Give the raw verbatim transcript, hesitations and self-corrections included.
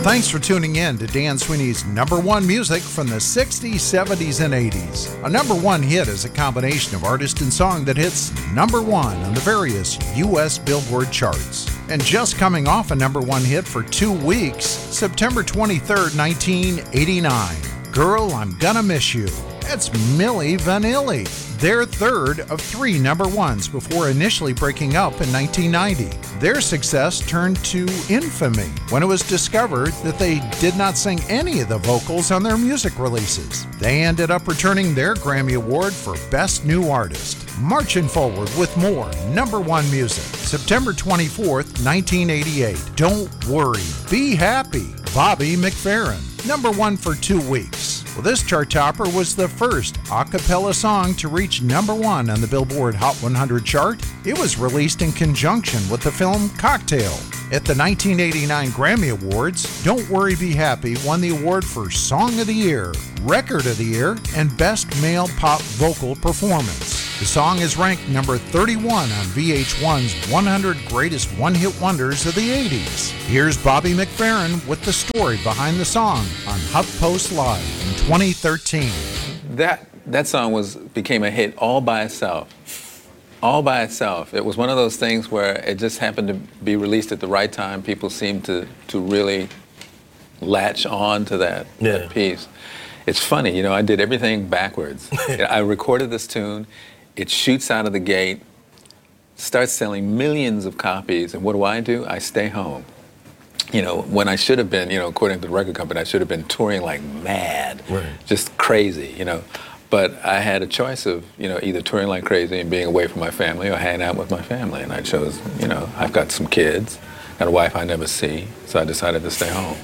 Thanks for tuning in to Dan Sweeney's number one music from the sixties, seventies, and eighties. A number one hit is a combination of artist and song that hits number one on the various U S Billboard charts. And just coming off a number one hit for two weeks, September twenty-third, nineteen eighty-nine, Girl, I'm Gonna Miss You. It's Milli Vanilli, their third of three number ones before initially breaking up in nineteen ninety. Their success turned to infamy when it was discovered that they did not sing any of the vocals on their music releases. They ended up returning their Grammy Award for Best New Artist. Marching forward with more number one music. September twenty-fourth, nineteen eighty-eight. Don't Worry, Be Happy, Bobby McFerrin. Number one for two weeks. Well, this chart topper was the first a cappella song to reach number one on the Billboard Hot one hundred chart. It was released in conjunction with the film Cocktail. At the nineteen eighty-nine Grammy Awards, Don't Worry Be Happy won the award for Song of the Year, Record of the Year, and Best Male Pop Vocal Performance. The song is ranked number thirty-one on V H one's one hundred Greatest One-Hit Wonders of the eighties. Here's Bobby McFerrin with the story behind the song on HuffPost Live in twenty thirteen. That that song was became a hit all by itself. All by itself. It was one of those things where it just happened to be released at the right time. People seemed to, to really latch on to that, yeah. that piece. It's funny, you know, I did everything backwards. I recorded this tune. It shoots out of the gate, starts selling millions of copies, and what do I do? I stay home. You know, when I should have been, you know, according to the record company, I should have been touring like mad, right. Just crazy, you know. But I had a choice of, you know, either touring like crazy and being away from my family or hanging out with my family, and I chose, you know, I've got some kids, got a wife I never see, so I decided to stay home.